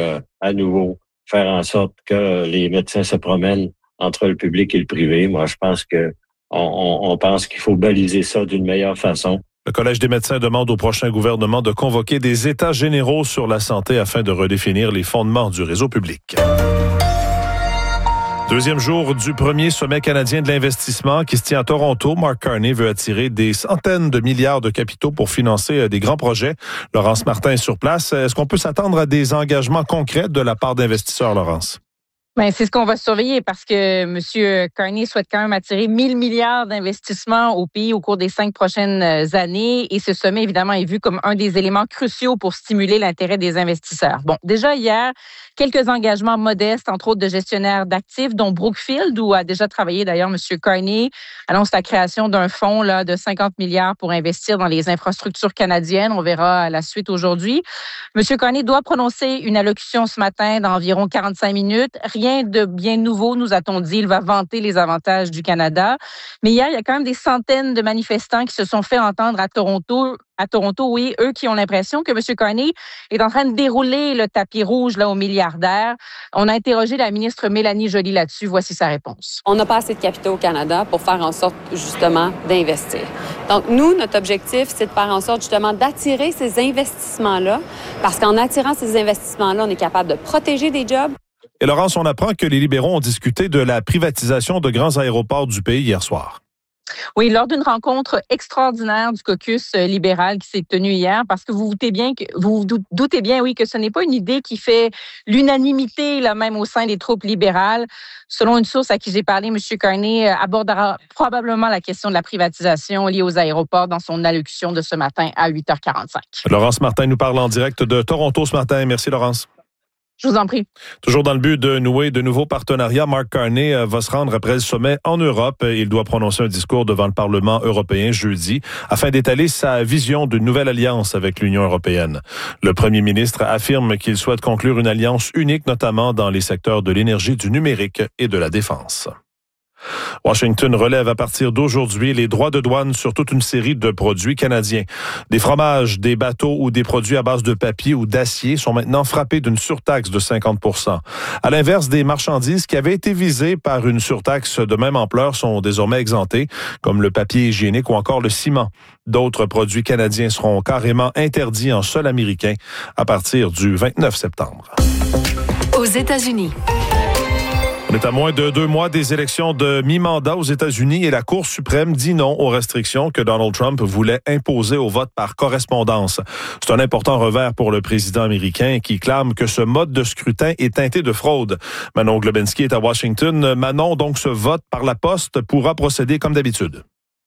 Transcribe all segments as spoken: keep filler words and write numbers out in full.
euh, à nouveau faire en sorte que les médecins se promènent entre le public et le privé. Moi, je pense que on, on, on pense qu'il faut baliser ça d'une meilleure façon. Le Collège des médecins demande au prochain gouvernement de convoquer des états généraux sur la santé afin de redéfinir les fondements du réseau public. Deuxième jour du premier sommet canadien de l'investissement qui se tient à Toronto. Mark Carney veut attirer des centaines de milliards de capitaux pour financer des grands projets. Laurence Martin est sur place. Est-ce qu'on peut s'attendre à des engagements concrets de la part d'investisseurs, Laurence? Bien, c'est ce qu'on va surveiller parce que M. Carney souhaite quand même attirer mille milliards d'investissements au pays au cours des cinq prochaines années. Et ce sommet, évidemment, est vu comme un des éléments cruciaux pour stimuler l'intérêt des investisseurs. Bon, déjà hier, quelques engagements modestes, entre autres de gestionnaires d'actifs, dont Brookfield, où a déjà travaillé d'ailleurs M. Carney, annonce la création d'un fonds là, de cinquante milliards pour investir dans les infrastructures canadiennes. On verra à la suite aujourd'hui. M. Carney doit prononcer une allocution ce matin d'environ quarante-cinq minutes. Rien de bien nouveau, nous a-t-on dit. Il va vanter les avantages du Canada. Mais hier, il y a quand même des centaines de manifestants qui se sont fait entendre à Toronto. À Toronto, oui, eux qui ont l'impression que M. Carney est en train de dérouler le tapis rouge là, aux milliardaires. On a interrogé la ministre Mélanie Joly là-dessus. Voici sa réponse. On n'a pas assez de capitaux au Canada pour faire en sorte, justement, d'investir. Donc, nous, notre objectif, c'est de faire en sorte, justement, d'attirer ces investissements-là, parce qu'en attirant ces investissements-là, on est capable de protéger des jobs. Et Laurence, on apprend que les libéraux ont discuté de la privatisation de grands aéroports du pays hier soir. Oui, lors d'une rencontre extraordinaire du caucus libéral qui s'est tenue hier, parce que vous vous doutez bien que, vous vous doutez bien, oui, que ce n'est pas une idée qui fait l'unanimité, là, même au sein des troupes libérales. Selon une source à qui j'ai parlé, M. Carney abordera probablement la question de la privatisation liée aux aéroports dans son allocution de ce matin à huit heures quarante-cinq. Laurence Martin nous parle en direct de Toronto ce matin. Merci, Laurence. Je vous en prie. Toujours dans le but de nouer de nouveaux partenariats, Mark Carney va se rendre après le sommet en Europe. Il doit prononcer un discours devant le Parlement européen jeudi afin d'étaler sa vision d'une nouvelle alliance avec l'Union européenne. Le premier ministre affirme qu'il souhaite conclure une alliance unique, notamment dans les secteurs de l'énergie, du numérique et de la défense. Washington relève à partir d'aujourd'hui les droits de douane sur toute une série de produits canadiens. Des fromages, des bateaux ou des produits à base de papier ou d'acier sont maintenant frappés d'une surtaxe de cinquante pour cent. À l'inverse, des marchandises qui avaient été visées par une surtaxe de même ampleur sont désormais exemptées, comme le papier hygiénique ou encore le ciment. D'autres produits canadiens seront carrément interdits en sol américain à partir du vingt-neuf septembre. Aux États-Unis. On est à moins de deux mois des élections de mi-mandat aux États-Unis et la Cour suprême dit non aux restrictions que Donald Trump voulait imposer au vote par correspondance. C'est un important revers pour le président américain qui clame que ce mode de scrutin est teinté de fraude. Manon Globensky est à Washington. Manon, donc ce vote par la poste pourra procéder comme d'habitude.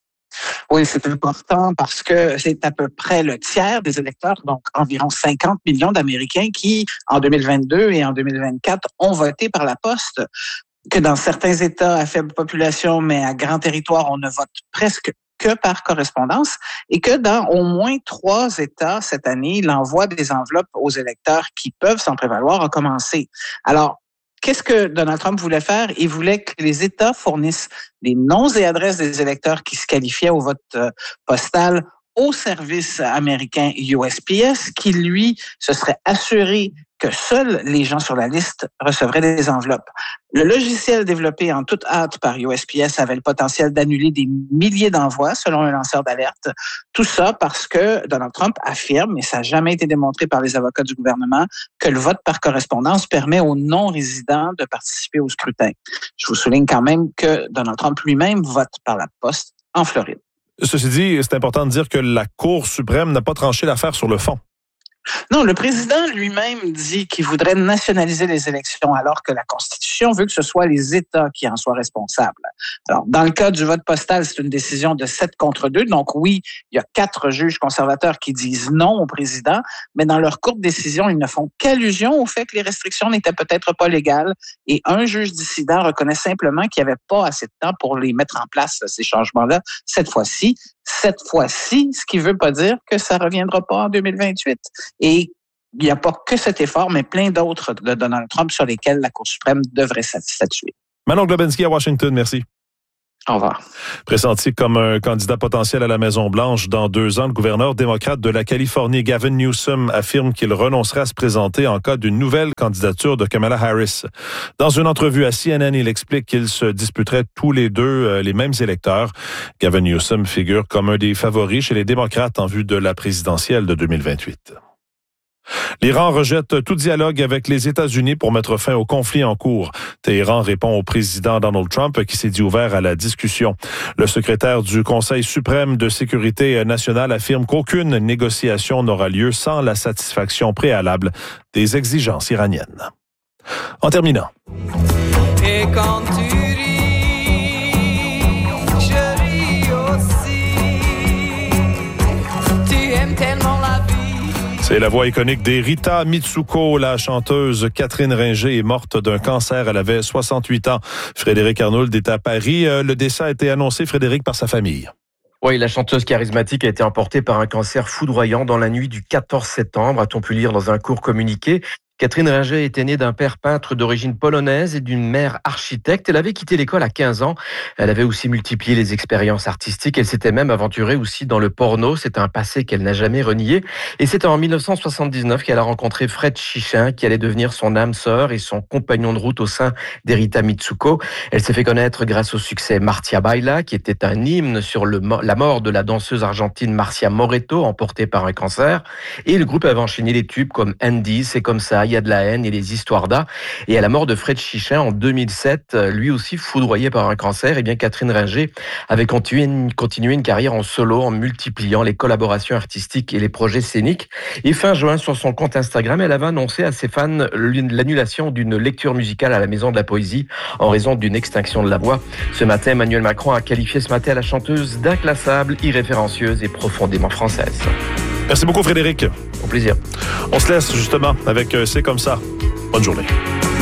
Oui, c'est important parce que c'est à peu près le tiers des électeurs, donc environ cinquante millions d'Américains qui, en deux mille vingt-deux et en deux mille vingt-quatre, ont voté par la poste. Que dans certains États à faible population, mais à grand territoire, on ne vote presque que par correspondance et que dans au moins trois États cette année, l'envoi des enveloppes aux électeurs qui peuvent s'en prévaloir a commencé. Alors, qu'est-ce que Donald Trump voulait faire? Il voulait que les États fournissent les noms et adresses des électeurs qui se qualifiaient au vote postal au service américain U S P S, qui, lui, se serait assuré que seuls les gens sur la liste recevraient des enveloppes. Le logiciel développé en toute hâte par U S P S avait le potentiel d'annuler des milliers d'envois, selon un lanceur d'alerte. Tout ça parce que Donald Trump affirme, et ça n'a jamais été démontré par les avocats du gouvernement, que le vote par correspondance permet aux non-résidents de participer au scrutin. Je vous souligne quand même que Donald Trump lui-même vote par la poste en Floride. Ceci dit, c'est important de dire que la Cour suprême n'a pas tranché l'affaire sur le fond. Non, le président lui-même dit qu'il voudrait nationaliser les élections alors que la Constitution veut que ce soit les États qui en soient responsables. Alors, dans le cas du vote postal, c'est une décision de sept contre deux. Donc oui, il y a quatre juges conservateurs qui disent non au président, mais dans leur courte décision, ils ne font qu'allusion au fait que les restrictions n'étaient peut-être pas légales et un juge dissident reconnaît simplement qu'il n'y avait pas assez de temps pour les mettre en place, ces changements-là, cette fois-ci. Cette fois-ci, ce qui ne veut pas dire que ça ne reviendra pas en deux mille vingt-huit. Et il n'y a pas que cet effort, mais plein d'autres de Donald Trump sur lesquels la Cour suprême devrait statuer. Manon Globensky à Washington, merci. Au revoir. Pressenti comme un candidat potentiel à la Maison-Blanche dans deux ans, le gouverneur démocrate de la Californie, Gavin Newsom, affirme qu'il renoncerait à se présenter en cas d'une nouvelle candidature de Kamala Harris. Dans une entrevue à C N N, il explique qu'ils se disputeraient tous les deux euh, les mêmes électeurs. Gavin Newsom figure comme un des favoris chez les démocrates en vue de la présidentielle de deux mille vingt-huit. L'Iran rejette tout dialogue avec les États-Unis pour mettre fin au conflit en cours. Téhéran répond au président Donald Trump qui s'est dit ouvert à la discussion. Le secrétaire du Conseil suprême de sécurité nationale affirme qu'aucune négociation n'aura lieu sans la satisfaction préalable des exigences iraniennes. En terminant. Et quand tu ris, je ris aussi. Tu aimes tellement la vie. C'est la voix iconique d'Erita Mitsuko. La chanteuse Catherine Ringer est morte d'un cancer. Elle avait soixante-huit ans. Frédéric Arnould est à Paris. Le décès a été annoncé, Frédéric, par sa famille. Oui, la chanteuse charismatique a été emportée par un cancer foudroyant dans la nuit du quatorze septembre, a-t-on pu lire dans un court communiqué. Catherine Ringer était née d'un père peintre d'origine polonaise et d'une mère architecte. Elle avait quitté l'école à quinze ans. Elle avait aussi multiplié les expériences artistiques. Elle s'était même aventurée aussi dans le porno. C'est un passé qu'elle n'a jamais renié. Et c'est en dix-neuf cent soixante-dix-neuf qu'elle a rencontré Fred Chichin, qui allait devenir son âme sœur et son compagnon de route au sein d'Erita Mitsuko. Elle s'est fait connaître grâce au succès Marcia Baila, qui était un hymne sur le, la mort de la danseuse argentine Marcia Moreto, emportée par un cancer. Et le groupe avait enchaîné les tubes comme Andy, C'est comme ça, Il y a de la haine et les histoires d'A. Et à la mort de Fred Chichin en deux mille sept, lui aussi foudroyé par un cancer, et bien Catherine Ringer avait continué une, continué une carrière en solo en multipliant les collaborations artistiques et les projets scéniques. Et fin juin, sur son compte Instagram, elle avait annoncé à ses fans l'annulation d'une lecture musicale à la Maison de la Poésie en raison d'une extinction de la voix. Ce matin, Emmanuel Macron a qualifié ce matin la chanteuse d'inclassable, irrévérencieuse et profondément française. Merci beaucoup, Frédéric. Au plaisir. On se laisse justement avec C'est comme ça. Bonne journée.